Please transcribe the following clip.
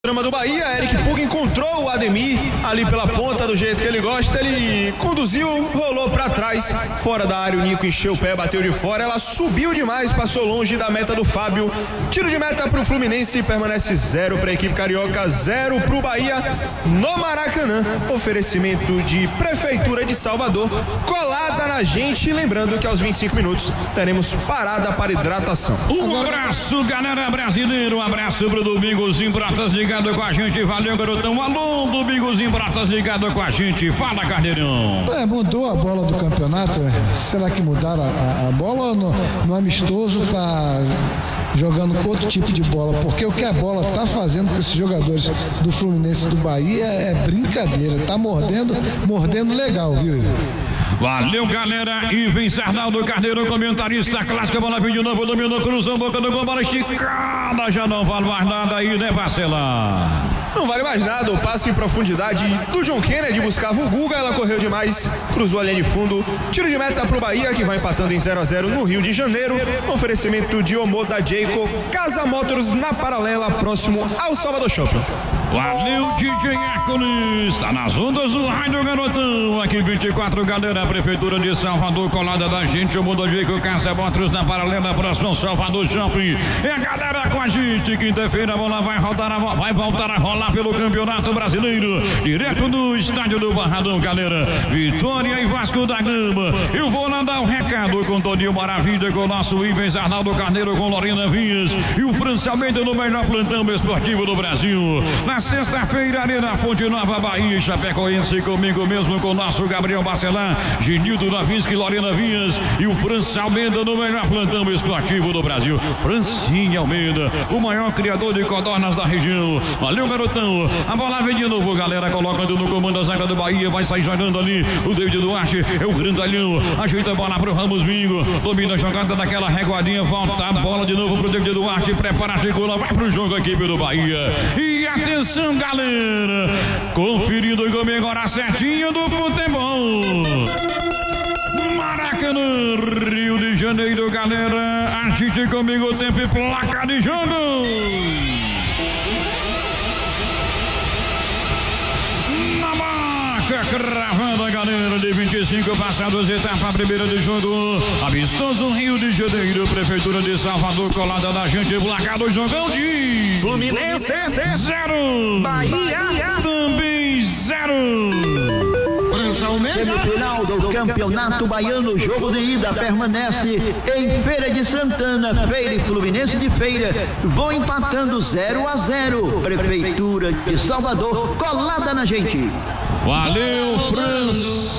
Drama do Bahia, Eric Puga encontrou o Ademir ali pela ponta do jeito que ele gosta, ele conduziu, rolou pra trás, fora da área, o Nico encheu o pé, bateu de fora, ela subiu demais, passou longe da meta do Fábio, tiro de meta pro Fluminense, permanece 0 pra equipe carioca, 0 pro Bahia no Maracanã, oferecimento de Prefeitura de Salvador, colada na gente, lembrando que aos 25 minutos teremos parada para hidratação. Um abraço, galera brasileira, um abraço pro Domingozinho Pratas ligado com a gente, valeu garotão, alô Domingozinho Pratas ligado com a gente, fala Carneirão. Mudou a bola do campeonato, será que mudaram a bola ou no amistoso tá jogando com outro tipo de bola, porque o que a bola tá fazendo com esses jogadores do Fluminense e do Bahia é brincadeira, tá mordendo legal, viu? Valeu, galera. E vem Arnaldo Carneiro, comentarista clássico. A bola vem de novo, dominou, cruzou, boca do gol, bola esticada. Já não vale mais nada aí, né, Marcela? Não vale mais nada, o passe em profundidade do John Kennedy, buscava o Guga, ela correu demais, cruzou a linha de fundo, tiro de meta pro Bahia, que vai empatando em 0-0 no Rio de Janeiro, oferecimento de Omoda Jayco, Casa Motors na paralela, próximo ao Salvador Shopping. Valeu, DJ Hércules, tá nas ondas do rádio garotão, aqui 24, galera, Prefeitura de Salvador, colada da gente, Omoda Jayco, Casa Motors na paralela, próximo ao Salvador Shopping, é a galera com a gente, quinta-feira a bola vai voltar a rolar pelo Campeonato Brasileiro, direto do estádio do Barradão, galera. Vitória e Vasco da Gama. Eu vou lá dar um recado com Toninho Maravilha, com o nosso Ivens Arnaldo Carneiro, com Lorena Vinhas e o França Almeida no melhor plantão esportivo do Brasil. Na sexta-feira, Arena Fonte Nova, Bahia, Chapecoense, comigo mesmo, com o nosso Gabriel Bacelar, Genildo Navinski, Lorena Vinhas e o França Almeida no melhor plantão esportivo do Brasil. Francinha Almeida, o maior criador de codornas da região. Valeu, garoto. A bola vem de novo, galera, colocando no comando a zaga do Bahia, vai sair jogando ali o David Duarte, é o grandalhão, ajeita a bola pro Ramos Bingo, domina a jogada daquela reguadinha, volta a bola de novo pro David Duarte, prepara a figura, vai pro jogo aqui pelo Bahia, e atenção, galera, conferindo comigo agora certinho do futebol, Maracanã, Rio de Janeiro, galera, agite comigo o tempo e placa de jogo. Cravando a galera de 25 passados, etapa primeira de jogo, amistoso Rio de Janeiro, Prefeitura de Salvador, colada da gente, placar do jogão de Fluminense 0, Bahia também 0. Semifinal do Campeonato Baiano, jogo de ida permanece em Feira de Santana, Feira e Fluminense de Feira vão empatando 0-0, Prefeitura de Salvador colada na gente. Valeu, França